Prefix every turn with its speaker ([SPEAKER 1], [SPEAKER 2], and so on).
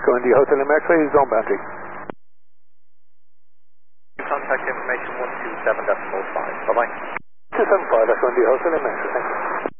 [SPEAKER 1] Echo India Hotel Lima X-ray, zone boundary.
[SPEAKER 2] Contact information 127.5. Bye-bye.
[SPEAKER 1] 275, Echo India Hotel Lima X-ray, thank you.